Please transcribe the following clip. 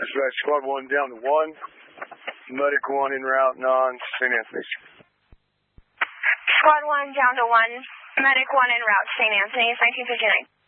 That's right. Squad 1 down to 1. Medic 1 en route, non-St. Anthony's. Squad 1 down to 1. Medic 1 en route, St. Anthony's, 1959.